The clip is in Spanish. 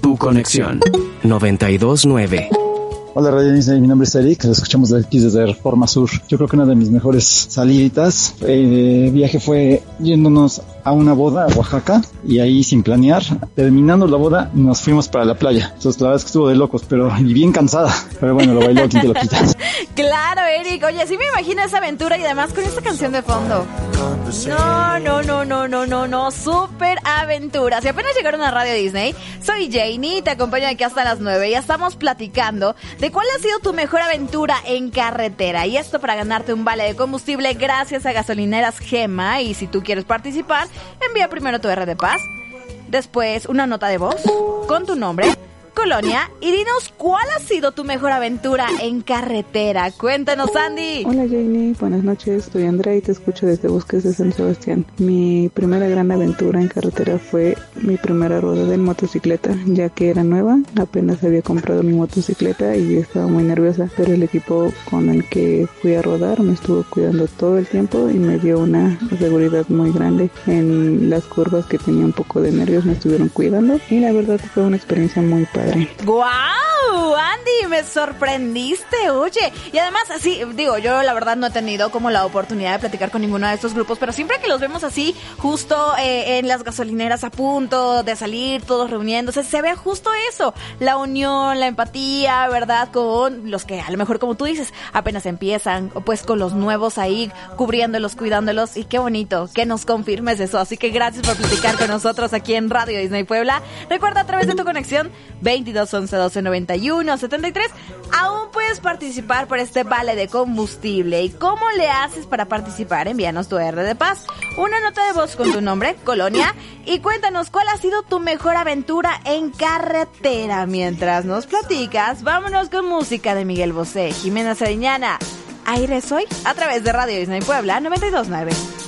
Tu conexión 92.9. Hola Radio Disney, mi nombre es Eric, lo escuchamos aquí desde Reforma Sur. Yo creo que una de mis mejores saliditas de viaje fue yéndonos a una boda a Oaxaca y ahí sin planear, terminando la boda nos fuimos para la playa. Entonces la verdad es que estuvo de locos, y bien cansada, pero bueno, lo bailó, ¿quién te lo quita? Claro, Eric, oye, sí me imagino esa aventura y además con esta canción de fondo. No, súper aventura. Si apenas llegaron a Radio Disney, soy Janie, te acompaño aquí hasta las 9 y ya estamos platicando de cuál ha sido tu mejor aventura en carretera. Y esto para ganarte un vale de combustible gracias a Gasolineras Gema. Y si tú quieres participar, envía primero tu R de Paz, después una nota de voz con tu nombre, colonia y dinos cuál ha sido tu mejor aventura en carretera. Cuéntanos, Andy. Hola Janie, buenas noches, soy Andrea y te escucho desde Bosques de San Sebastián. Mi primera gran aventura en carretera fue mi primera rodada en motocicleta, ya que era nueva, apenas había comprado mi motocicleta y estaba muy nerviosa, pero el equipo con el que fui a rodar me estuvo cuidando todo el tiempo y me dio una seguridad muy grande. En las curvas que tenía un poco de nervios me estuvieron cuidando y la verdad fue una experiencia muy padre. ¡Guau! Andy, me sorprendiste, oye. Y además, así, digo, yo la verdad no he tenido como la oportunidad de platicar con ninguno de estos grupos, pero siempre que los vemos así, justo en las gasolineras a punto de salir, todos reuniéndose, se ve justo eso, la unión, la empatía, ¿verdad? Con los que a lo mejor, como tú dices, apenas empiezan, o pues con los nuevos ahí, cubriéndolos, cuidándolos, y qué bonito que nos confirmes eso. Así que gracias por platicar con nosotros aquí en Radio Disney Puebla. Recuerda, a través de tu conexión 22 11 12 91 73, aún puedes participar por este vale de combustible. ¿Y cómo le haces para participar? Envíanos tu R de Paz, una nota de voz con tu nombre, colonia, y cuéntanos cuál ha sido tu mejor aventura en carretera. Mientras nos platicas, vámonos con música de Miguel Bosé, Jimena Sariñana, Aire Soy, a través de Radio Disney Puebla 92.9.